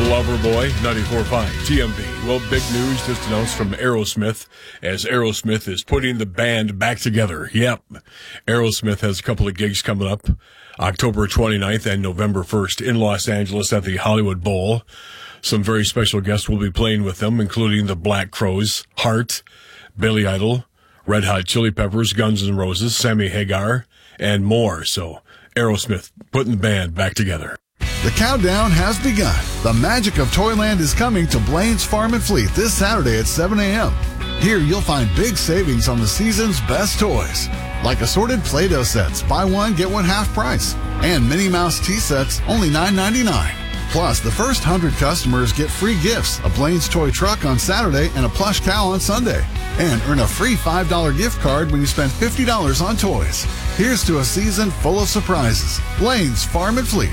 Loverboy, 94.5 TMV. Well, big news just announced from Aerosmith, as Aerosmith is putting the band back together. Yep. Aerosmith has a couple of gigs coming up, October 29th and November 1st in Los Angeles at the Hollywood Bowl. Some very special guests will be playing with them, including the Black Crowes, Heart, Billy Idol, Red Hot Chili Peppers, Guns N' Roses, Sammy Hagar, and more. So, Aerosmith putting the band back together. The countdown has begun. The magic of Toyland is coming to Blaine's Farm and Fleet this Saturday at 7 a.m. Here you'll find big savings on the season's best toys, like assorted Play-Doh sets, buy one, get one half price, and Minnie Mouse tea sets, only $9.99. Plus, the first 100 customers get free gifts, a Blaine's toy truck on Saturday and a plush cow on Sunday. And earn a free $5 gift card when you spend $50 on toys. Here's to a season full of surprises. Blaine's Farm and Fleet.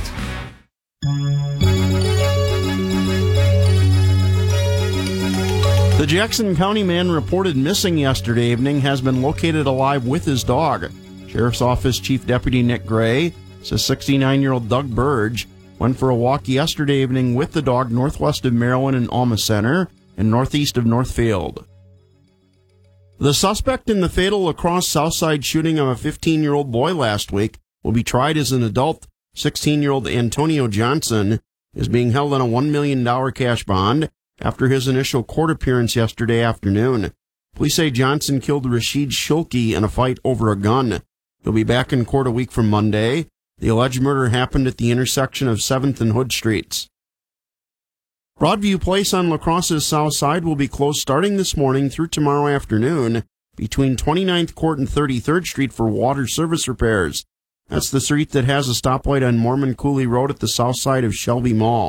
The Jackson County man reported missing yesterday evening has been located alive with his dog. Sheriff's Office Chief Deputy Nick Gray says 69-year-old Doug Burge went for a walk yesterday evening with the dog northwest of Maryland and Alma Center and northeast of Northfield. The suspect in the fatal La Crosse Southside shooting of a 15-year-old boy last week will be tried as an adult. 16-year-old Antonio Johnson is being held on a $1 million cash bond after his initial court appearance yesterday afternoon. Police say Johnson killed Rashid Shulky in a fight over a gun. He'll be back in court a week from Monday. The alleged murder happened at the intersection of 7th and Hood Streets. Broadview Place on La Crosse's south side will be closed starting this morning through tomorrow afternoon between 29th Court and 33rd Street for water service repairs. That's the street that has a stoplight on Mormon Cooley Road at the south side of Shelby Mall.